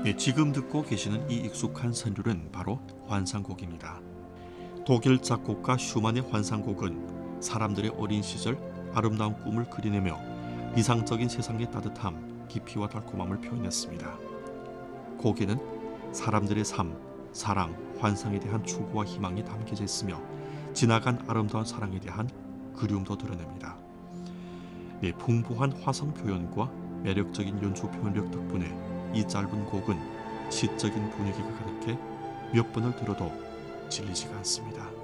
예, 지금 듣고 계시는 이 익숙한 선율은 바로 환상곡입니다. 독일 작곡가 슈만의 환상곡은 사람들의 어린 시절 아름다운 꿈을 그리내며 이상적인 세상의 따뜻함, 깊이와 달콤함을 표현했습니다. 곡에는 사람들의 삶, 사랑, 환상에 대한 추구와 희망이 담겨져 있으며 지나간 아름다운 사랑에 대한 그리움도 드러냅니다. 네, 풍부한 화성 표현과 매력적인 연주 표현력 덕분에 이 짧은 곡은 시적인 분위기가 가득해 몇 번을 들어도 질리지가 않습니다.